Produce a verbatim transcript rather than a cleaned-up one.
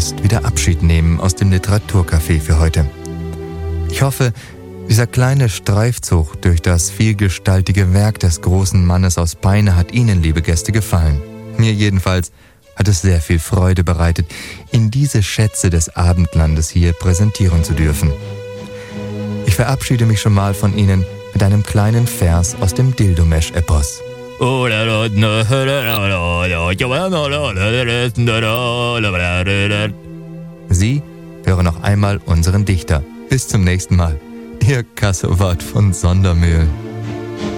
ist wieder Abschied nehmen aus dem Literaturcafé für heute. Ich hoffe, dieser kleine Streifzug durch das vielgestaltige Werk des großen Mannes aus Peine hat Ihnen, liebe Gäste, gefallen. Mir jedenfalls hat es sehr viel Freude bereitet, Ihnen diese Schätze des Abendlandes hier präsentieren zu dürfen. Ich verabschiede mich schon mal von Ihnen mit einem kleinen Vers aus dem Dildomesch-Epos. Sie hören noch einmal unseren Dichter. Bis zum nächsten Mal. Ihr Kassowart von Sondermühl.